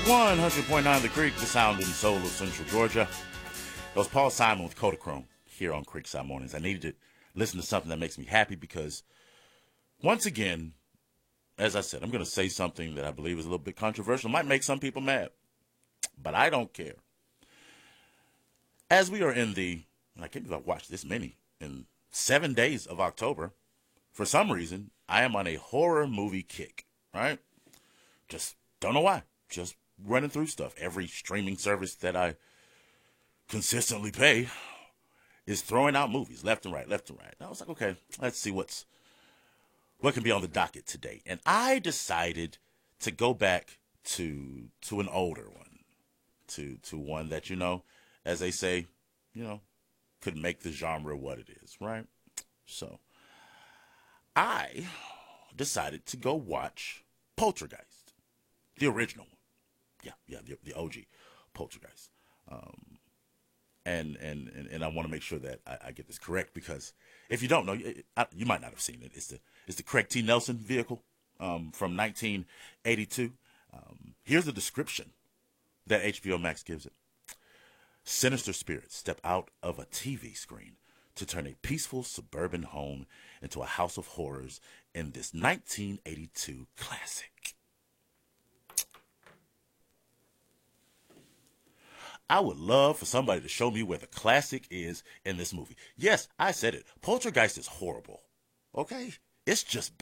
100.9 The Creek, the sound and soul of Central Georgia. That was Paul Simon with Kodachrome here on Creekside Mornings. I needed to listen to something that makes me happy because, once again, as I said, I'm going to say something that I believe is a little bit controversial. Might make some people mad, but I don't care. As we are in the, and I can't believe I watched this many, in 7 days of October, for some reason, I am on a horror movie kick, right? Just don't know why. Just running through stuff. Every streaming service that I consistently pay is throwing out movies left and right, left and right. And I was like, okay, let's see what can be on the docket today. And I decided to go back to an older one, to one that, as they say, could make the genre what it is, right? So I decided to go watch Poltergeist, the original one. Yeah, the OG Poltergeist. And I want to make sure that I get this correct, because if you don't know, you might not have seen it. It's the Craig T. Nelson vehicle from 1982. Here's the description that HBO Max gives it. Sinister spirits step out of a TV screen to turn a peaceful suburban home into a house of horrors in this 1982 classic. I would love for somebody to show me where the classic is in this movie. Yes, I said it. Poltergeist is horrible. Okay? It's just